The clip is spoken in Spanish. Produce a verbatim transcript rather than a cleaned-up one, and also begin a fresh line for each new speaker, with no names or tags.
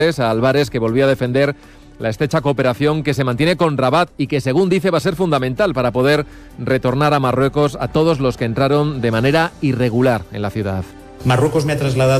a Álvarez, que volvió a defender la estrecha cooperación que se mantiene con Rabat y que, según dice, va a ser fundamental para poder retornar a Marruecos a todos los que entraron de manera irregular en la ciudad.
Marruecos me ha trasladado